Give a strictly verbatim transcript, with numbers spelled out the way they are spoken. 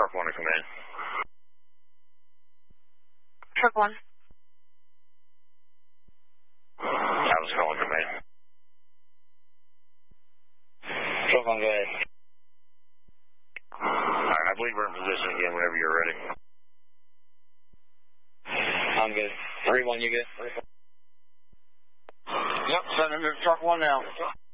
Truck one to command. Truck one. Atlas calling command. Truck one, go ahead. Alright, I believe we're in position again whenever you're ready. I'm good. three one, you good? Yep, sending to truck one now.